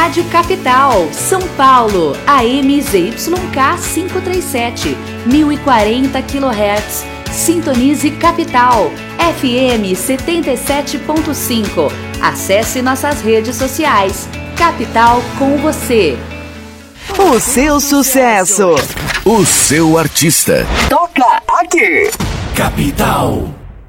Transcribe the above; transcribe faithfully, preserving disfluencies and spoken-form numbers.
Rádio Capital, São Paulo, A M Z Y K quinhentos e trinta e sete, mil e quarenta quilohertz. Sintonize Capital, F M setenta e sete ponto cinco. Acesse nossas redes sociais. Capital com você. O seu sucesso. O seu artista. Toca aqui. Capital.